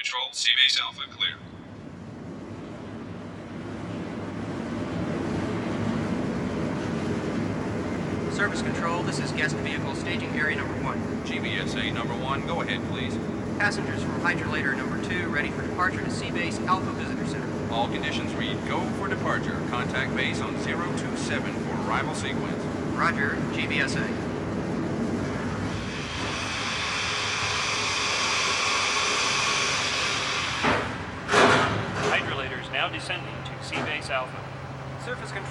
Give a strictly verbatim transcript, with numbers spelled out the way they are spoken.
Control, Seabase Alpha clear. Service Control, this is guest vehicle staging area number one. G B S A number one, go ahead, please. Passengers from hydrolator number two, ready for departure to Seabase Alpha Visitor Center. All conditions read go for departure. Contact base on zero two seven for arrival sequence. Roger, G B S A. Hydrolator is now descending to Seabase Alpha. Surface Control.